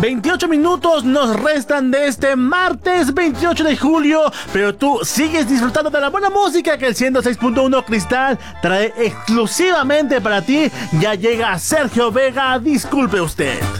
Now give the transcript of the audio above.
28 minutos nos restan de este martes 28 de julio, pero tú sigues disfrutando de la buena música que el 106.1 Cristal trae exclusivamente para ti. Ya llega Sergio Vega, disculpe usted.